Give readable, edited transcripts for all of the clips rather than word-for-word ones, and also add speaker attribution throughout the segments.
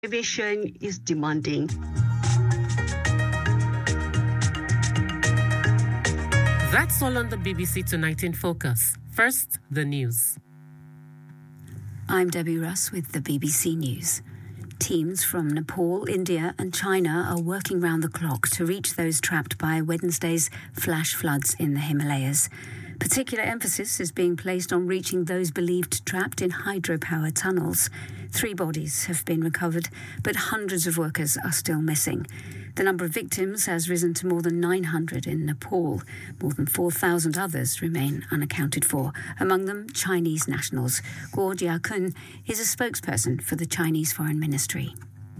Speaker 1: Aviation is demanding.
Speaker 2: That's all on the BBC Tonight in Focus. First, the news.
Speaker 3: I'm Debbie Russ with the BBC News. Teams from Nepal, India and China are working round the clock to reach those trapped by Wednesday's flash floods in the Himalayas. Particular emphasis is being placed on reaching those believed trapped in hydropower tunnels. 3 bodies have been recovered, but hundreds of workers are still missing. The number of victims has risen to more than 900 in Nepal. More than 4,000 others remain unaccounted for, among them Chinese nationals. Guo Jiakun is a spokesperson for the Chinese Foreign Ministry.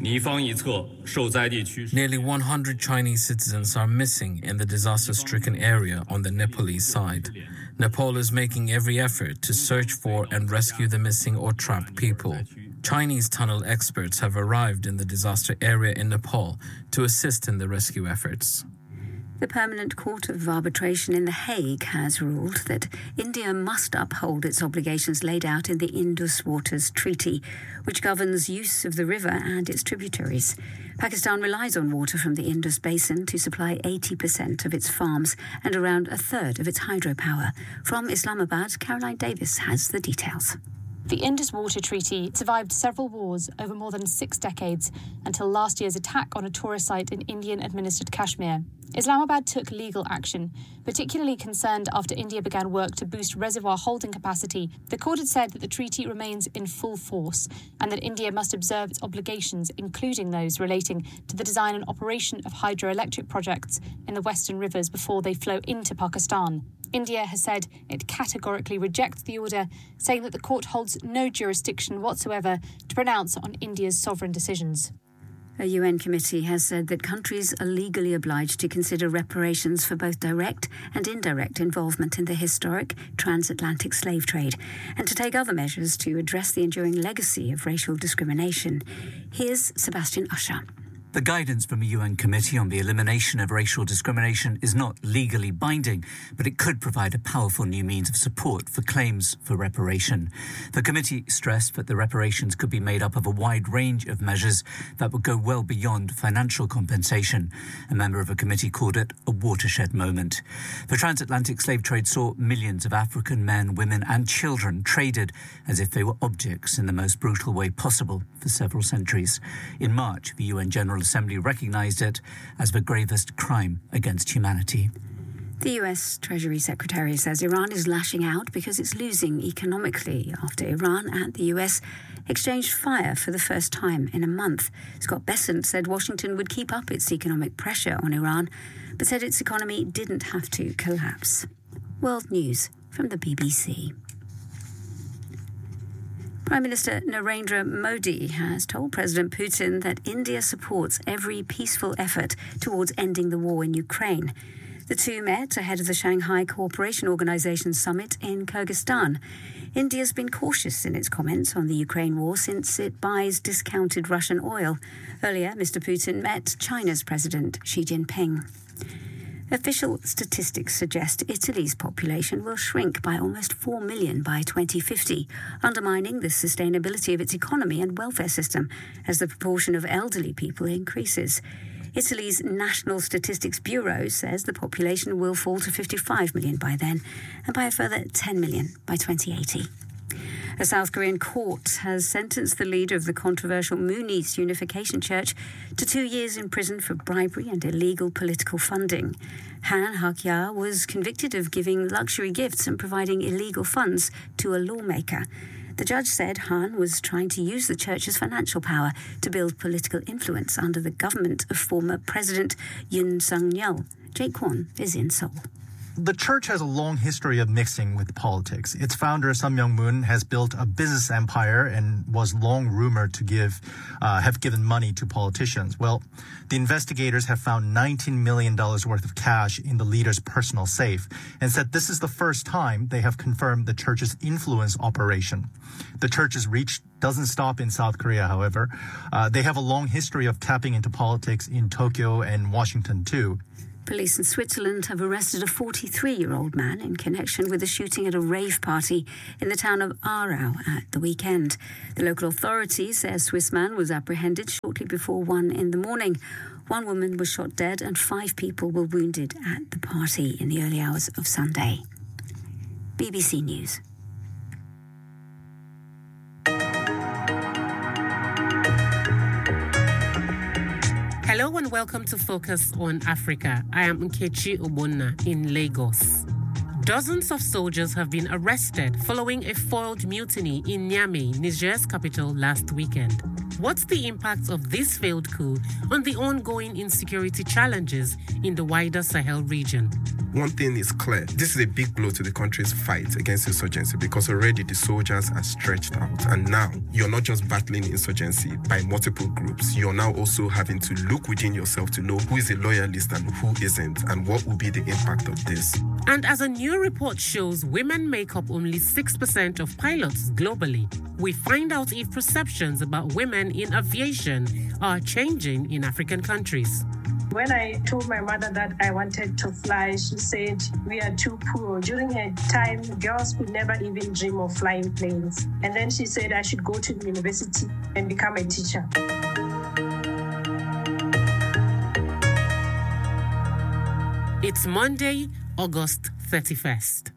Speaker 4: Nearly 100 Chinese citizens are missing in the disaster-stricken area on the Nepalese side. Nepal is making every effort to search for and rescue the missing or trapped people. Chinese tunnel experts have arrived in the disaster area in Nepal to assist in the rescue efforts.
Speaker 3: The Permanent Court of Arbitration in The Hague has ruled that India must uphold its obligations laid out in the Indus Waters Treaty, which governs use of the river and its tributaries. Pakistan relies on water from the Indus Basin to supply 80% of its farms and around a third of its hydropower. From Islamabad, Caroline Davis has the details.
Speaker 5: The Indus Water Treaty survived several wars over more than 6 decades until last year's attack on a tourist site in Indian-administered Kashmir. Islamabad took legal action, particularly concerned after India began work to boost reservoir holding capacity. The court had said that the treaty remains in full force and that India must observe its obligations, including those relating to the design and operation of hydroelectric projects in the western rivers before they flow into Pakistan. India has said it categorically rejects the order, saying that the court holds no jurisdiction whatsoever to pronounce on India's sovereign decisions.
Speaker 3: A UN committee has said that countries are legally obliged to consider reparations for both direct and indirect involvement in the historic transatlantic slave trade and to take other measures to address the enduring legacy of racial discrimination. Here's Sebastian Usher.
Speaker 6: The guidance from a UN committee on the elimination of racial discrimination is not legally binding, but it could provide a powerful new means of support for claims for reparation. The committee stressed that the reparations could be made up of a wide range of measures that would go well beyond financial compensation. A member of a committee called it a watershed moment. The transatlantic slave trade saw millions of African men, women and children traded as if they were objects in the most brutal way possible for several centuries. In March, the UN General Assembly recognised it as the gravest crime against humanity.
Speaker 3: The US Treasury Secretary says Iran is lashing out because it's losing economically after Iran and the US exchanged fire for the first time in a month. Scott Bessent said Washington would keep up its economic pressure on Iran, but said its economy didn't have to collapse. World News from the BBC. Prime Minister Narendra Modi has told President Putin that India supports every peaceful effort towards ending the war in Ukraine. The two met ahead of the Shanghai Cooperation Organization summit in Kyrgyzstan. India's been cautious in its comments on the Ukraine war since it buys discounted Russian oil. Earlier, Mr. Putin met China's President Xi Jinping. Official statistics suggest Italy's population will shrink by almost 4 million by 2050, undermining the sustainability of its economy and welfare system as the proportion of elderly people increases. Italy's National Statistics Bureau says the population will fall to 55 million by then and by a further 10 million by 2080. A South Korean court has sentenced the leader of the controversial Moon East Unification Church to 2 years in prison for bribery and illegal political funding. Han Hak-ya was convicted of giving luxury gifts and providing illegal funds to a lawmaker. The judge said Han was trying to use the church's financial power to build political influence under the government of former President Yoon Suk-yeol. Jake Kwon is in Seoul.
Speaker 7: The church has a long history of mixing with politics. Its founder, Sun Myung-moon, has built a business empire and was long rumored to have given money to politicians. Well, the investigators have found $19 million worth of cash in the leader's personal safe and said this is the first time they have confirmed the church's influence operation. The church's reach doesn't stop in South Korea, however. They have a long history of tapping into politics in Tokyo and Washington, too.
Speaker 3: Police in Switzerland have arrested a 43-year-old man in connection with a shooting at a rave party in the town of Aarau at the weekend. The local authorities say a Swiss man was apprehended shortly before 1 in the morning. One woman was shot dead and 5 people were wounded at the party in the early hours of Sunday. BBC News.
Speaker 2: Hello and welcome to Focus on Africa. I am Nkechi Obonna in Lagos. Dozens of soldiers have been arrested following a foiled mutiny in Niamey, Niger's capital, last weekend. What's the impact of this failed coup on the ongoing insecurity challenges in the wider Sahel region?
Speaker 8: One thing is clear. This is a big blow to the country's fight against insurgency because already the soldiers are stretched out. And now you're not just battling insurgency by multiple groups. You're now also having to look within yourself to know who is a loyalist and who isn't, and what will be the impact of this.
Speaker 2: And as a new report shows, women make up only 6% of pilots globally. We find out if perceptions about women in aviation are changing in African countries.
Speaker 9: When I told my mother that I wanted to fly, she said, we are too poor. During her time, girls could never even dream of flying planes. And then she said I should go to the university and become a teacher.
Speaker 2: It's Monday, August 31st.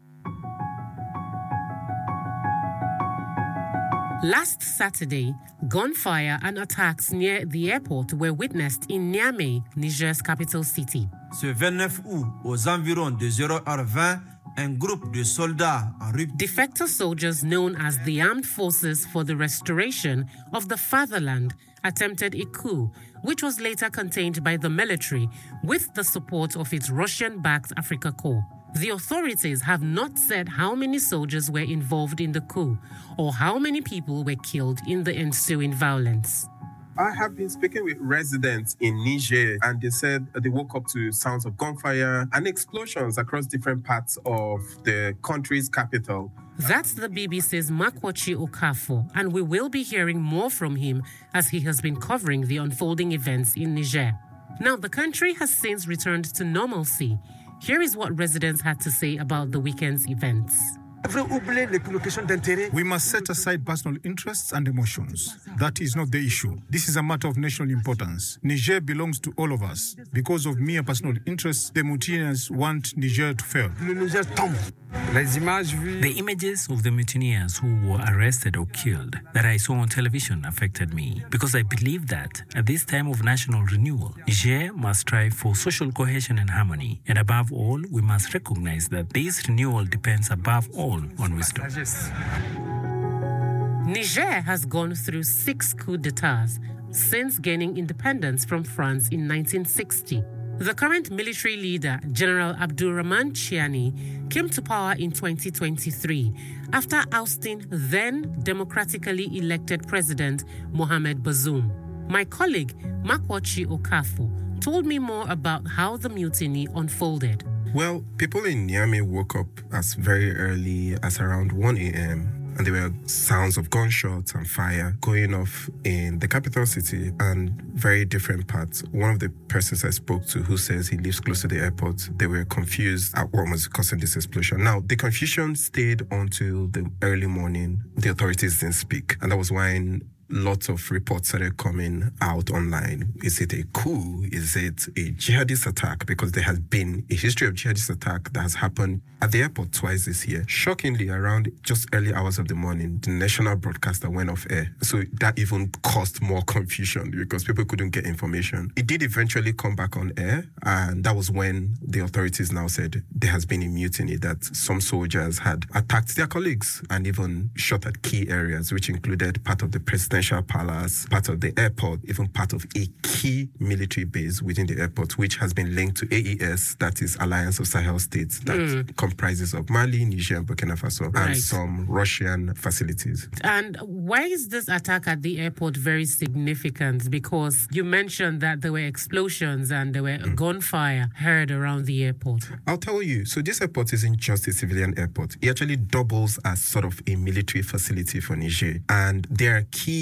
Speaker 2: Last Saturday, gunfire and attacks near the airport were witnessed in Niamey, Niger's capital city.
Speaker 10: Ce 29 août, aux environs de 0h20, un groupe de soldats en rupture.
Speaker 2: Defector soldiers known as the Armed Forces for the Restoration of the Fatherland attempted a coup, which was later contained by the military with the support of its Russian-backed Africa Corps. The authorities have not said how many soldiers were involved in the coup or how many people were killed in the ensuing violence.
Speaker 8: I have been speaking with residents in Niger, and they said they woke up to sounds of gunfire and explosions across different parts of the country's capital.
Speaker 2: That's the BBC's Makwachi Okafor, and we will be hearing more from him as he has been covering the unfolding events in Niger. Now, the country has since returned to normalcy. Here is what residents had to say about the weekend's events.
Speaker 11: We must set aside personal interests and emotions. That is not the issue. This is a matter of national importance. Niger belongs to all of us. Because of mere personal interests, the mutineers want Niger to fail.
Speaker 4: The images of the mutineers who were arrested or killed that I saw on television affected me because I believe that at this time of national renewal, Niger must strive for social cohesion and harmony. And above all, we must recognize that this renewal depends above all on wisdom.
Speaker 2: Niger has gone through 6 coups d'etats since gaining independence from France in 1960. The current military leader, General Abdourahmane Chiani, came to power in 2023 after ousting then democratically elected President Mohamed Bazoum. My colleague, Makwachi Okafor, told me more about how the mutiny unfolded.
Speaker 8: Well, people in Niamey woke up as very early as around 1 a.m. and there were sounds of gunshots and fire going off in the capital city and very different parts. One of the persons I spoke to who says he lives close to the airport, they were confused at what was causing this explosion. Now, the confusion stayed until the early morning. The authorities didn't speak, and that was why lots of reports started coming out online. Is it a coup? Is it a jihadist attack? Because there has been a history of jihadist attack that has happened at the airport twice this year. Shockingly, around just early hours of the morning, the national broadcaster went off air. So that even caused more confusion because people couldn't get information. It did eventually come back on air, and that was when the authorities now said there has been a mutiny, that some soldiers had attacked their colleagues and even shot at key areas, which included part of the presidential palace, part of the airport, even part of a key military base within the airport, which has been linked to AES, that is Alliance of Sahel States, that comprises of Mali, Niger, and Burkina Faso, and some Russian facilities.
Speaker 2: And why is this attack at the airport very significant? Because you mentioned that there were explosions and there were gunfire heard around the airport.
Speaker 8: I'll tell you. So this airport isn't just a civilian airport. It actually doubles as sort of a military facility for Niger. And there are key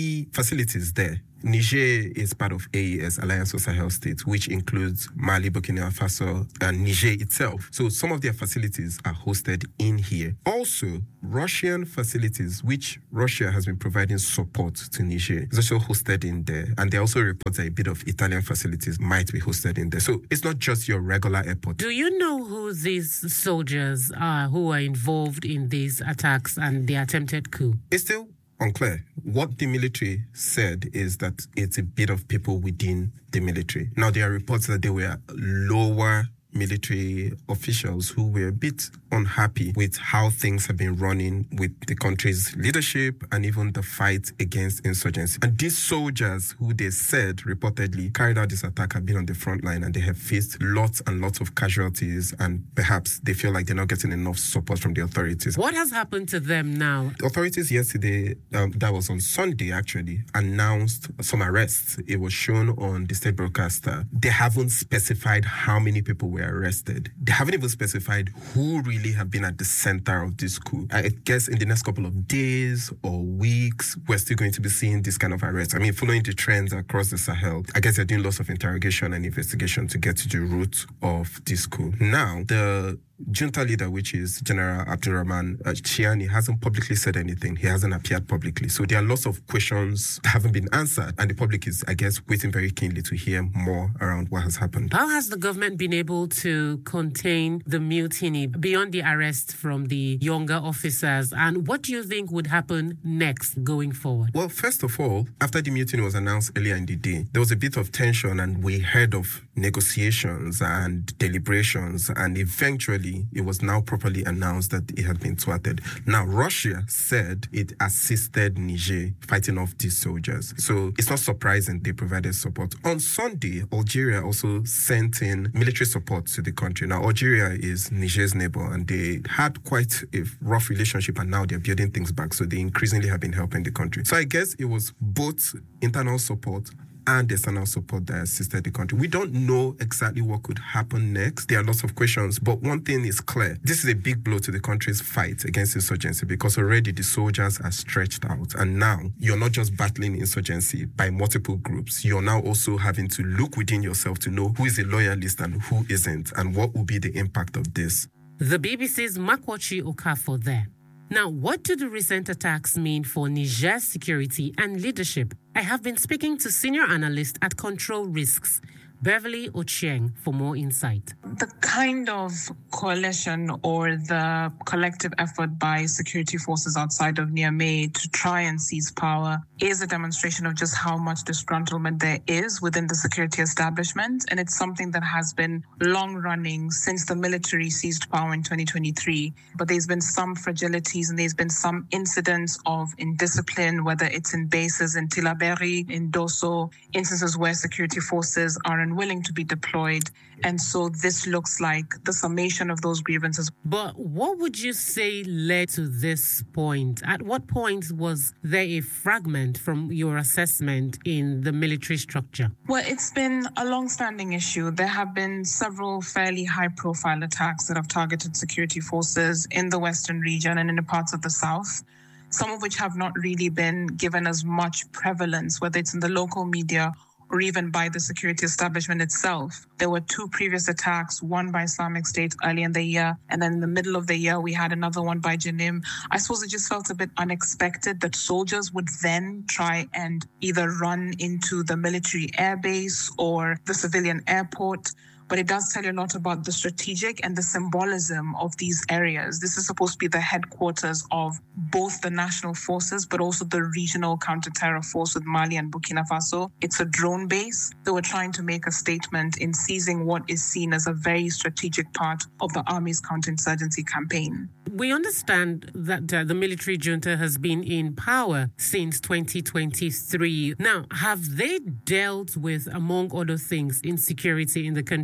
Speaker 8: key facilities there. Niger is part of AES, Alliance of Sahel States, which includes Mali, Burkina Faso, and Niger itself. So some of their facilities are hosted in here. Also, Russian facilities, which Russia has been providing support to Niger, is also hosted in there. And there are also reports that a bit of Italian facilities might be hosted in there. So it's not just your regular airport.
Speaker 2: Do you know who these soldiers are who are involved in these attacks and the attempted coup?
Speaker 8: It's still unclear. What the military said is that it's a bit of people within the military. Now, there are reports that there were lower military officials who were a bit unhappy with how things have been running with the country's leadership and even the fight against insurgency. And these soldiers who they said reportedly carried out this attack have been on the front line and they have faced lots and lots of casualties, and perhaps they feel like they're not getting enough support from the authorities.
Speaker 2: What has happened to them now?
Speaker 8: The authorities yesterday, that was on Sunday actually, announced some arrests. It was shown on the state broadcaster. They haven't specified how many people were arrested. They haven't even specified who really have been at the center of this coup. I guess in the next couple of days or weeks, we're still going to be seeing this kind of arrests. I mean, following the trends across the Sahel, I guess they're doing lots of interrogation and investigation to get to the root of this coup. Now, the junta leader, which is General Abdurrahman Chiani, hasn't publicly said anything. He hasn't appeared publicly. So there are lots of questions that haven't been answered. And the public is, I guess, waiting very keenly to hear more around what has happened.
Speaker 2: How has the government been able to contain the mutiny beyond the arrest from the younger officers? And what do you think would happen next going forward?
Speaker 8: Well, first of all, after the mutiny was announced earlier in the day, there was a bit of tension and we heard of negotiations and deliberations, and eventually it was now properly announced that it had been thwarted. Now, Russia said it assisted Niger fighting off these soldiers. So it's not surprising they provided support. On Sunday, Algeria also sent in military support to the country. Now, Algeria is Niger's neighbor, and they had quite a rough relationship, and now they're building things back. So they increasingly have been helping the country. So I guess it was both internal support and external support that assisted the country. We don't know exactly what could happen next. There are lots of questions, but one thing is clear. This is a big blow to the country's fight against insurgency, because already the soldiers are stretched out. And now you're not just battling insurgency by multiple groups. You're now also having to look within yourself to know who is a loyalist and who isn't, and what will be the impact of this.
Speaker 2: The BBC's Makwachi Okafor there. Now, what do the recent attacks mean for Niger's security and leadership? I have been speaking to senior analyst at Control Risks, Beverly Ochieng, for more insight.
Speaker 12: The kind of coalition or the collective effort by security forces outside of Niamey to try and seize power is a demonstration of just how much disgruntlement there is within the security establishment. And it's something that has been long running since the military seized power in 2023. But there's been some fragilities and there's been some incidents of indiscipline, whether it's in bases in Tillaberi, in Dosso, instances where security forces are unwilling to be deployed. And so this looks like the summation of those grievances.
Speaker 2: But what would you say led to this point? At what point was there a fragment from your assessment in the military structure?
Speaker 12: Well, it's been a long-standing issue. There have been several fairly high-profile attacks that have targeted security forces in the Western region and in the parts of the South, some of which have not really been given as much prevalence, whether it's in the local media or even by the security establishment itself. There were two previous attacks, one by Islamic State early in the year, and then in the middle of the year, we had another one by Janim. I suppose it just felt a bit unexpected that soldiers would then try and either run into the military airbase or the civilian airport. But it does tell you a lot about the strategic and the symbolism of these areas. This is supposed to be the headquarters of both the national forces, but also the regional counter-terror force with Mali and Burkina Faso. It's a drone base. They were trying to make a statement in seizing what is seen as a very strategic part of the army's counterinsurgency campaign.
Speaker 2: We understand that the military junta has been in power since 2023. Now, have they dealt with, among other things, insecurity in the country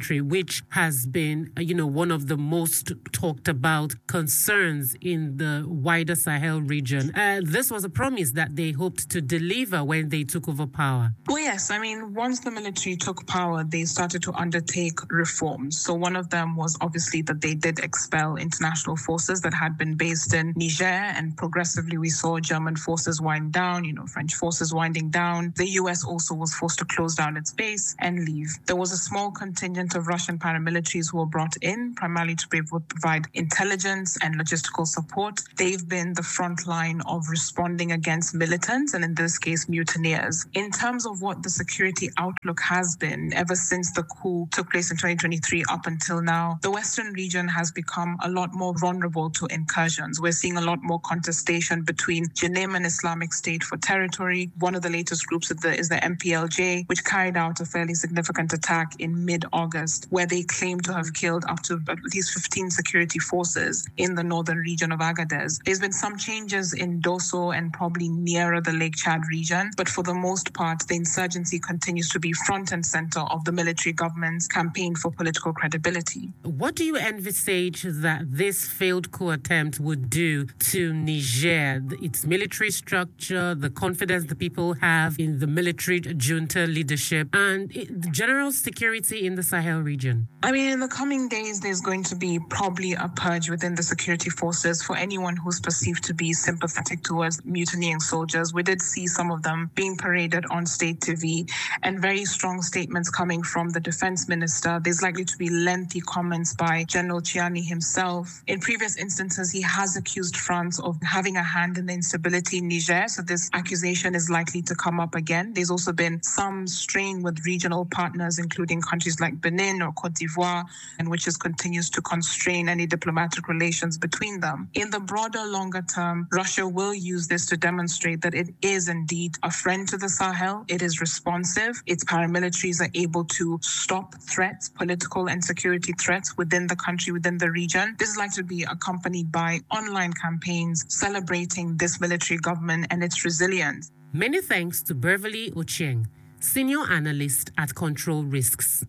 Speaker 2: military, which has been, one of the most talked about concerns in the wider Sahel region. This was a promise that they hoped to deliver when they took over power.
Speaker 12: Well, yes. Once the military took power, they started to undertake reforms. So one of them was obviously that they did expel international forces that had been based in Niger, and progressively we saw German forces wind down, French forces winding down. The US also was forced to close down its base and leave. There was a small contingent of Russian paramilitaries who were brought in, primarily to be able to provide intelligence and logistical support. They've been the front line of responding against militants, and in this case, mutineers. In terms of what the security outlook has been ever since the coup took place in 2023 up until now, the Western region has become a lot more vulnerable to incursions. We're seeing a lot more contestation between Jenim and Islamic State for territory. One of the latest groups is the MPLJ, which carried out a fairly significant attack in mid-August, where they claim to have killed up to at least 15 security forces in the northern region of Agadez. There's been some changes in Dosso and probably nearer the Lake Chad region, but for the most part, the insurgency continues to be front and center of the military government's campaign for political credibility.
Speaker 2: What do you envisage that this failed coup attempt would do to Niger, its military structure, the confidence the people have in the military junta leadership, and the general security in the Sahel region?
Speaker 12: In the coming days, there's going to be probably a purge within the security forces for anyone who's perceived to be sympathetic towards mutinying soldiers. We did see some of them being paraded on state TV, and very strong statements coming from the defense minister. There's likely to be lengthy comments by General Chiani himself. In previous instances, he has accused France of having a hand in the instability in Niger, so this accusation is likely to come up again. There's also been some strain with regional partners, including countries like Benin or Cote d'Ivoire, and which continues to constrain any diplomatic relations between them. In the broader, longer term, Russia will use this to demonstrate that it is indeed a friend to the Sahel. It is responsive. Its paramilitaries are able to stop threats, political and security threats within the country, within the region. This is likely to be accompanied by online campaigns celebrating this military government and its resilience.
Speaker 2: Many thanks to Beverly Ochieng, Senior Analyst at Control Risks.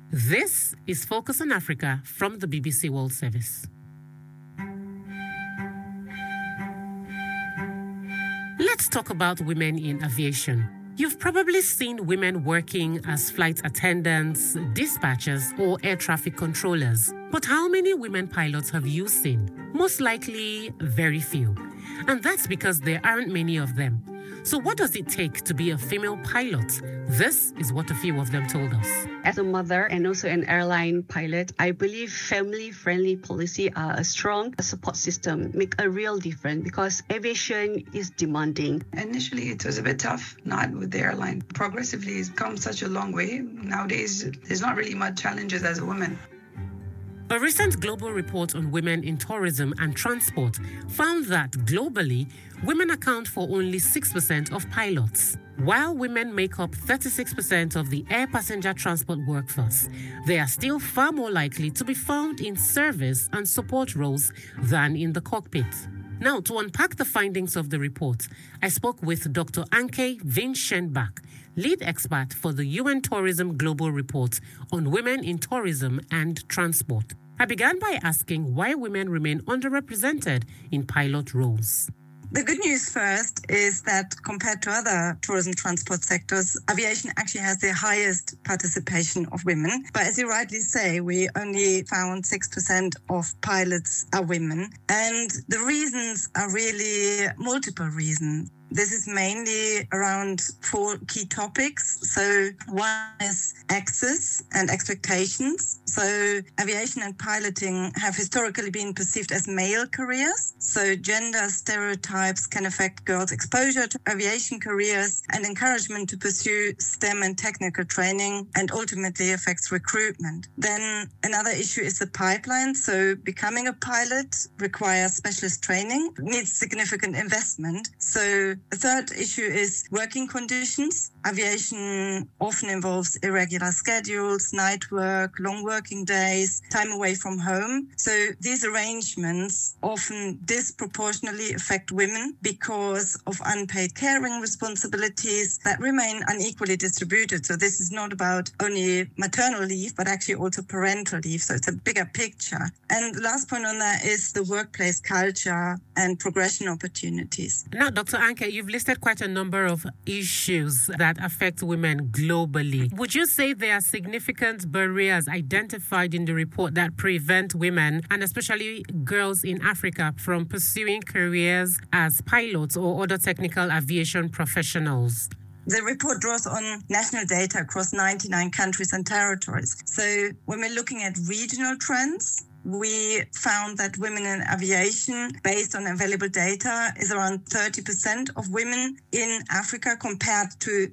Speaker 2: This is Focus on Africa from the BBC World Service. Let's talk about women in aviation. You've probably seen women working as flight attendants, dispatchers, or air traffic controllers. But how many women pilots have you seen? Most likely, very few. And that's because there aren't many of them. So what does it take to be a female pilot? This is what a few of them told us.
Speaker 1: As a mother and also an airline pilot, I believe family-friendly policy are a strong support system, make a real difference because aviation is demanding.
Speaker 13: Initially, it was a bit tough, not with the airline. Progressively, it's come such a long way. Nowadays, there's not really much challenges as a woman.
Speaker 2: A recent global report on women in tourism and transport found that globally, women account for only 6% of pilots. While women make up 36% of the air passenger transport workforce, they are still far more likely to be found in service and support roles than in the cockpit. Now, to unpack the findings of the report, I spoke with Dr. Anke Vincent-Bach, lead expert for the UN Tourism Global Report on women in tourism and transport. I began by asking why women remain underrepresented in pilot roles.
Speaker 14: The good news first is that compared to other tourism transport sectors, aviation actually has the highest participation of women. But as you rightly say, we only found 6% of pilots are women. And the reasons are really multiple reasons. This is mainly around 4 key topics. So one is access and expectations. So aviation and piloting have historically been perceived as male careers. So gender stereotypes can affect girls' exposure to aviation careers and encouragement to pursue STEM and technical training, and ultimately affects recruitment. Then another issue is the pipeline. So becoming a pilot requires specialist training, needs significant investment. So a third issue is working conditions. Aviation often involves irregular schedules, night work, long working days, time away from home. So these arrangements often disproportionately affect women because of unpaid caring responsibilities that remain unequally distributed. So this is not about only maternal leave, but actually also parental leave. So it's a bigger picture. And the last point on that is the workplace culture and progression opportunities.
Speaker 2: Now, Dr. Anke, you've listed quite a number of issues that affect women globally. Would you say there are significant barriers identified in the report that prevent women, and especially girls in Africa, from pursuing careers as pilots or other technical aviation professionals?
Speaker 14: The report draws on national data across 99 countries and territories. So when we're looking at regional trends, we found that women in aviation, based on available data, is around 30% of women in Africa compared to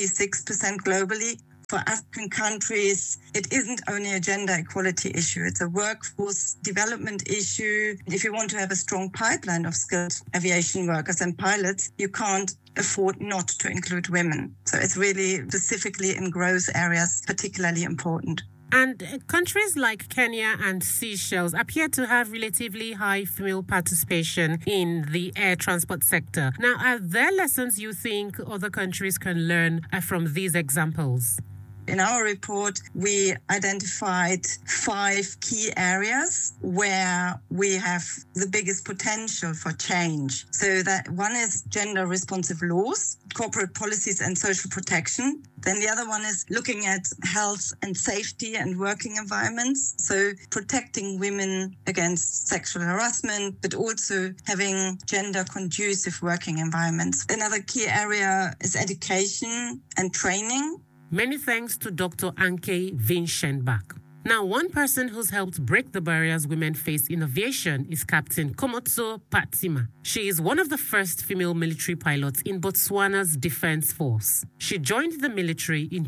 Speaker 14: 36% globally. For African countries, it isn't only a gender equality issue, it's a workforce development issue. If you want to have a strong pipeline of skilled aviation workers and pilots, you can't afford not to include women. So it's really specifically in growth areas particularly important.
Speaker 2: And countries like Kenya and Seychelles appear to have relatively high female participation in the air transport sector. Now, are there lessons you think other countries can learn from these examples?
Speaker 14: In our report, we identified 5 key areas where we have the biggest potential for change. So that one is gender responsive laws, corporate policies and social protection. Then the other one is looking at health and safety and working environments. So protecting women against sexual harassment, but also having gender conducive working environments. Another key area is education and training.
Speaker 2: Many thanks to Dr. Anke Vinchenbach. Now, one person who's helped break the barriers women face in aviation is Captain Komotso Patsima. She is one of the first female military pilots in Botswana's Defense Force. She joined the military in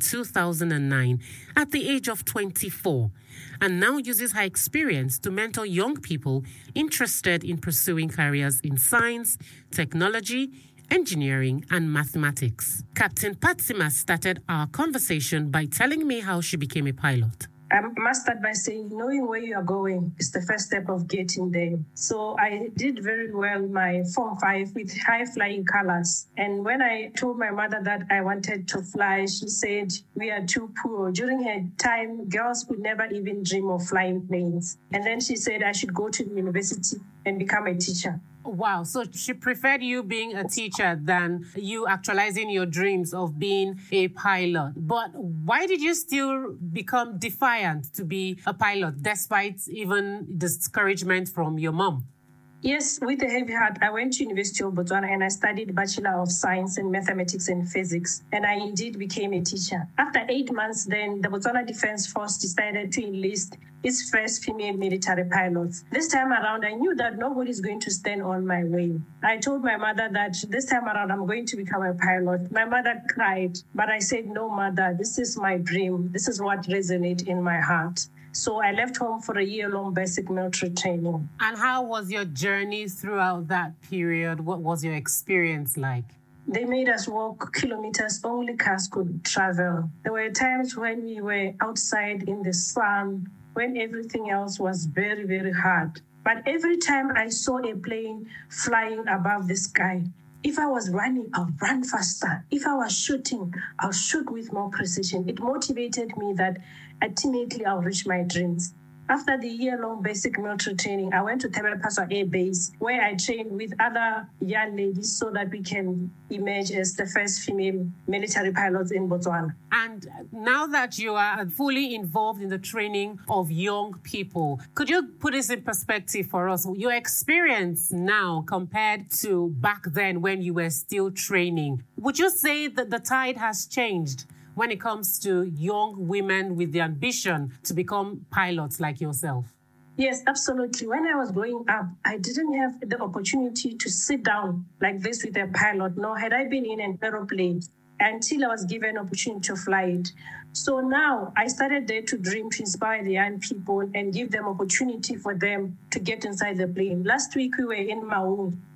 Speaker 2: 2009 at the age of 24 and now uses her experience to mentor young people interested in pursuing careers in science, technology, engineering and mathematics. Captain Patsima started our conversation by telling me how she became a pilot.
Speaker 9: I must start by saying knowing where you are going is the first step of getting there. So I did very well my Form 5 with high flying colors. And when I told my mother that I wanted to fly, she said, we are too poor. During her time, girls could never even dream of flying planes. And then she said I should go to the university and become a teacher.
Speaker 2: Wow, so she preferred you being a teacher than you actualizing your dreams of being a pilot. But why did you still become defiant to be a pilot, despite even discouragement from your mom?
Speaker 9: Yes, with a heavy heart, I went to University of Botswana and I studied Bachelor of Science in Mathematics and Physics, and I indeed became a teacher. After 8 months then, the Botswana Defense Force decided to enlist its first female military pilots. This time around, I knew that nobody's going to stand on my way. I told my mother that this time around, I'm going to become a pilot. My mother cried, but I said, no, mother, this is my dream. This is what resonates in my heart. So I left home for a year-long basic military training.
Speaker 2: And how was your journey throughout that period? What was your experience like?
Speaker 9: They made us walk kilometers only cars could travel. There were times when we were outside in the sun, when everything else was very, very hard. But every time I saw a plane flying above the sky, if I was running, I'll run faster. If I was shooting, I'll shoot with more precision. It motivated me that ultimately I'll reach my dreams. After the year-long basic military training, I went to Temepaswa Air Base, where I trained with other young ladies so that we can emerge as the first female military pilots in Botswana.
Speaker 2: And now that you are fully involved in the training of young people, could you put this in perspective for us? Your experience now compared to back then when you were still training, would you say that the tide has changed when it comes to young women with the ambition to become pilots like yourself?
Speaker 9: Yes, absolutely. When I was growing up, I didn't have the opportunity to sit down like this with a pilot, nor had I been in an aeroplane until I was given an opportunity to fly it. So now I started there to dream, to inspire the young people and give them opportunity for them to get inside the plane. Last week we were in Maun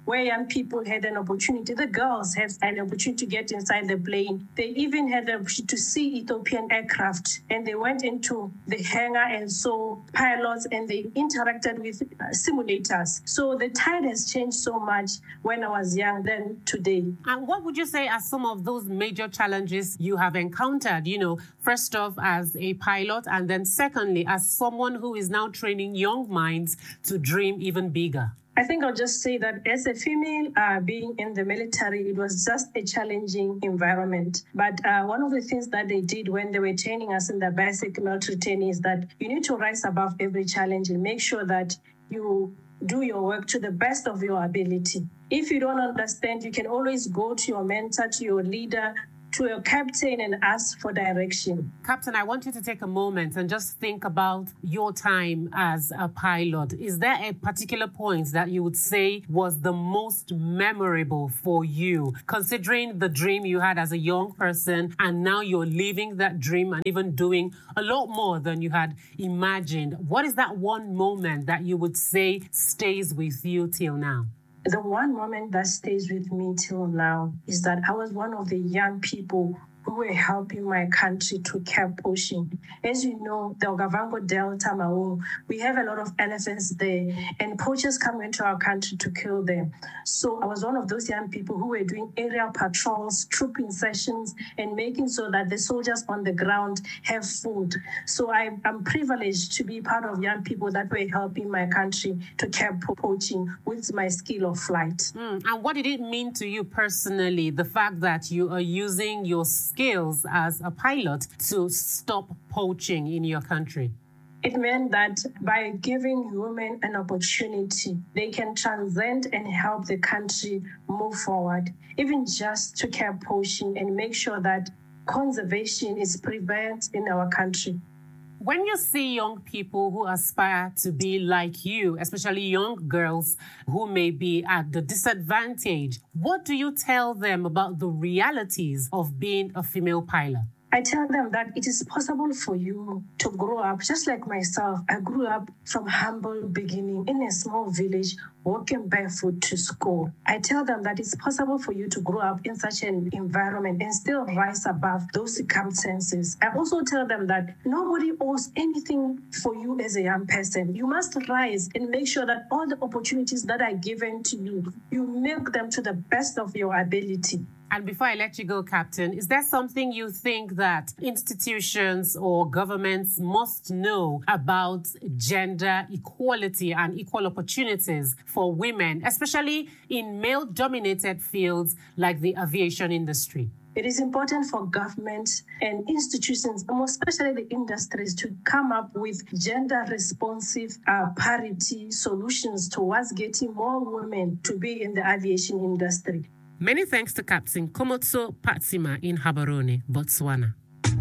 Speaker 9: where young people had an opportunity. The girls had an opportunity to get inside the plane. They even had the opportunity to see Ethiopian aircraft, and they went into the hangar and saw pilots, and they interacted with simulators. So the tide has changed so much when I was young than today.
Speaker 2: And what would you say are some of those major challenges you have encountered, first off as a pilot, and then secondly as someone who is now training young minds to dream even bigger?
Speaker 9: I think I'll just say that as a female being in the military, it was just a challenging environment. But one of the things that they did when they were training us in the basic military training is that you need to rise above every challenge and make sure that you do your work to the best of your ability. If you don't understand, you can always go to your mentor, to your leader, to your captain and ask for direction.
Speaker 2: Captain, I want you to take a moment and just think about your time as a pilot. Is there a particular point that you would say was the most memorable for you, considering the dream you had as a young person and now you're living that dream and even doing a lot more than you had imagined? What is that one moment that you would say stays with you till now?
Speaker 9: The one moment that stays with me till now is that I was one of the young people who were helping my country to keep pushing. As you know, the Okavango Delta, Maung, we have a lot of elephants there, and poachers come into our country to kill them. So I was one of those young people who were doing aerial patrols, trooping sessions, and making sure that the soldiers on the ground have food. So I'm privileged to be part of young people that were helping my country to keep poaching with my skill of flight.
Speaker 2: And what did it mean to you personally, the fact that you are using your skills as a pilot to stop poaching in your country?
Speaker 9: It meant that by giving women an opportunity, they can transcend and help the country move forward, even just to keep poaching and make sure that conservation is prevalent in our country.
Speaker 2: When you see young people who aspire to be like you, especially young girls who may be at the disadvantage, what do you tell them about the realities of being a female pilot?
Speaker 9: I tell them that it is possible for you to grow up, just like myself. I grew up from humble beginning in a small village, walking barefoot to school. I tell them that it's possible for you to grow up in such an environment and still rise above those circumstances. I also tell them that nobody owes anything for you as a young person. You must rise and make sure that all the opportunities that are given to you, you make them to the best of your ability.
Speaker 2: And before I let you go, Captain, is there something you think that institutions or governments must know about gender equality and equal opportunities for women, especially in male-dominated fields like the aviation industry?
Speaker 9: It is important for governments and institutions, especially the industries, to come up with gender-responsive parity solutions towards getting more women to be in the aviation industry.
Speaker 2: Many thanks to Captain Komotso Patsima in Gaborone, Botswana.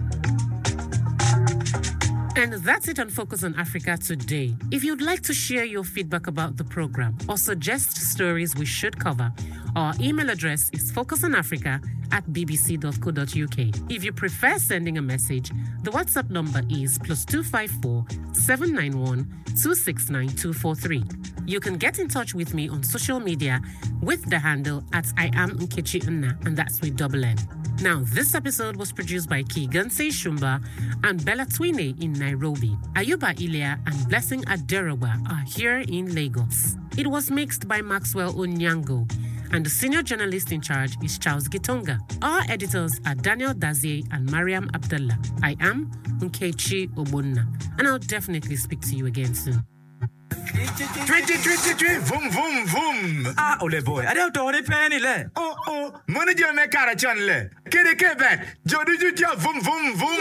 Speaker 2: And that's it on Focus on Africa today. If you'd like to share your feedback about the program or suggest stories we should cover, our email address is focusonafrica@bbc.co.uk. If you prefer sending a message, the WhatsApp number is +254 791 269 243. You can get in touch with me on social media with the handle @IamNkechi and that's with double N. Now, this episode was produced by Keegan Seishumba and Bella Twine in Nairobi. Ayuba Ilya and Blessing Aderawa are here in Lagos. It was mixed by Maxwell Onyango, and the senior journalist in charge is Charles Gitonga. Our editors are Daniel Dazier and Mariam Abdullah. I am Nkechi Obonna, and I'll definitely speak to you again soon.
Speaker 15: Vum vum vum. Ah, ole boy. Ada utone penny le. Oh, money je me kara chan le. Kede kebet. Jodu juja vum vum vum.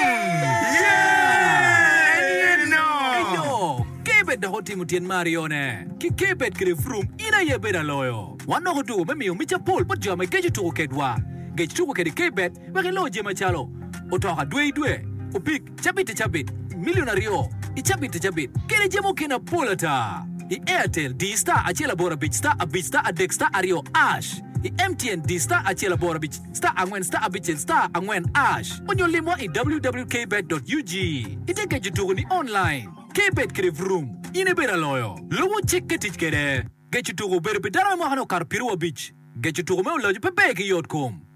Speaker 15: Yeah. No. Kebet da hoti mutien Marione. Ki kebet kre frum ina ye beda loyo. Wano hotu me mi umicha pol but jama geju to kedwa. Geju to kede kebet we lo je machalo. Otoha dwe. Upik chabit. Millionario. Ichabit. Kede jemo kena polata. I Airtel D-Star achela bora bitch star a bitch star a deck star ario ash. I MTN D-Star achela bora bitch star angwen star a bitch star angwen ash. On your limo in www.kbet.ug. Iteke jutuguni online. Kbet kere vroom. Ine bera loyo. Lowo check ketich kere. Gechutugo berbe dara mo hano kar pirwa beach. Gechutugo me ulojo pepe ki yot kom.